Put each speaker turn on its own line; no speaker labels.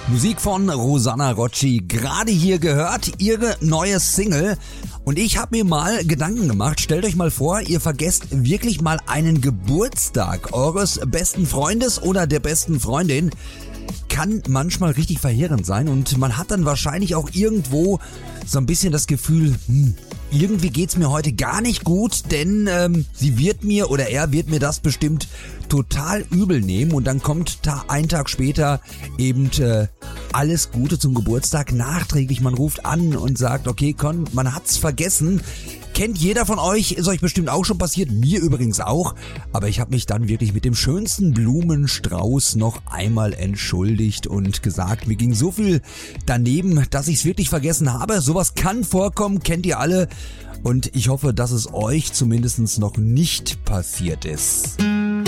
Musik von Rosanna Rocci, gerade hier gehört, ihre neue Single. Und ich habe mir mal Gedanken gemacht, stellt euch mal vor, ihr vergesst wirklich mal einen Geburtstag eures besten Freundes oder der besten Freundin. Kann manchmal richtig verheerend sein und man hat dann wahrscheinlich auch irgendwo so ein bisschen das Gefühl, irgendwie geht's mir heute gar nicht gut, denn sie wird mir oder er wird mir das bestimmt total übel nehmen und dann kommt einen Tag später eben alles Gute zum Geburtstag nachträglich. Man ruft an und sagt, okay, man hat's vergessen. Kennt jeder von euch, ist euch bestimmt auch schon passiert, mir übrigens auch, aber ich habe mich dann wirklich mit dem schönsten Blumenstrauß noch einmal entschuldigt und gesagt, mir ging so viel daneben, dass ich es wirklich vergessen habe. Sowas kann vorkommen, kennt ihr alle und ich hoffe, dass es euch zumindest noch nicht passiert ist.